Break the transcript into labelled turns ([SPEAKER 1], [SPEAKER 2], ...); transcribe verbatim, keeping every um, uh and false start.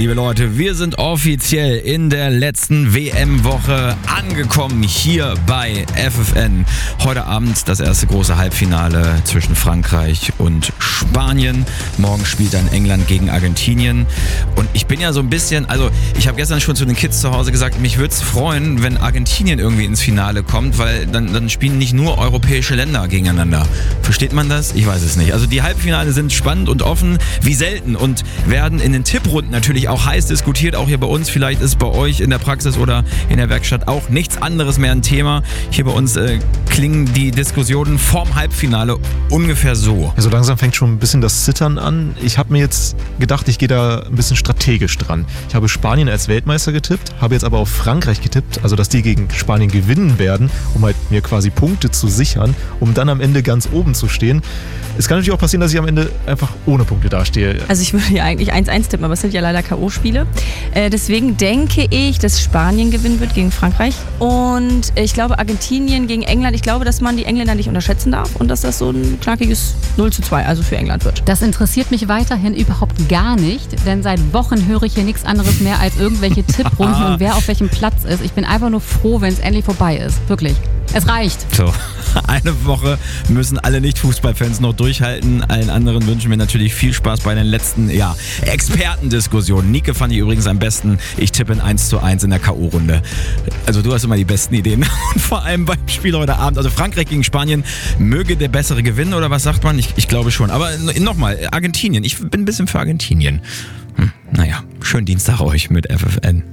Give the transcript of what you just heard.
[SPEAKER 1] liebe Leute, wir sind offiziell in der letzten W M-Woche angekommen hier bei F F N. Heute Abend das erste große Halbfinale zwischen Frankreich und Spanien. Morgen spielt dann England gegen Argentinien. Und ich bin ja so ein bisschen, also ich habe gestern schon zu den Kids zu Hause gesagt, mich würde es freuen, wenn Argentinien irgendwie ins Finale kommt, weil dann, dann spielen nicht nur europäische Länder gegeneinander. Versteht man das? Ich weiß es nicht. Also die Halbfinale sind spannend und offen wie selten und werden in den Tipprunden natürlich auch heiß diskutiert, auch hier bei uns. Vielleicht ist bei euch in der Praxis oder in der Werkstatt auch nichts anderes mehr ein Thema. Hier bei uns äh, klingen die Diskussionen vorm Halbfinale ungefähr so.
[SPEAKER 2] Ja, so langsam fängt schon ein bisschen das Zittern an. Ich habe mir jetzt gedacht, ich gehe da ein bisschen strategisch dran. Ich habe Spanien als Weltmeister getippt, habe jetzt aber auf Frankreich getippt, also dass die gegen Spanien gewinnen werden, um halt mir quasi Punkte zu sichern, um dann am Ende ganz oben zu stehen. Es kann natürlich auch passieren, dass ich am Ende einfach ohne Punkte dastehe.
[SPEAKER 3] Also ich würde ja eigentlich eins eins tippen, aber es sind ja leider K O-Spiele. Äh, deswegen denke ich, dass Spanien gewinnen wird gegen Frankreich. Und ich glaube Argentinien gegen England. Ich glaube, dass man die Engländer nicht unterschätzen darf und dass das so ein knackiges null zu zwei, also für England wird.
[SPEAKER 4] Das interessiert mich weiterhin überhaupt gar nicht, denn seit Wochen höre ich hier nichts anderes mehr als irgendwelche Tipprunden und wer auf welchem Platz ist. Ich bin einfach nur froh, wenn es endlich vorbei ist. Wirklich. Es reicht.
[SPEAKER 1] So, eine Woche müssen alle Nicht-Fußballfans noch durchhalten. Allen anderen wünschen wir natürlich viel Spaß bei den letzten ja, Expertendiskussionen. Nike fand ich übrigens am besten. Ich tippe in eins zu eins in der K O-Runde. Also du hast immer die besten Ideen. Und vor allem beim Spiel heute Abend. Also Frankreich gegen Spanien. Möge der Bessere gewinnen oder was sagt man? Ich, ich glaube schon. Aber nochmal, Argentinien. Ich bin ein bisschen für Argentinien. Hm, naja, schönen Dienstag euch mit F F N.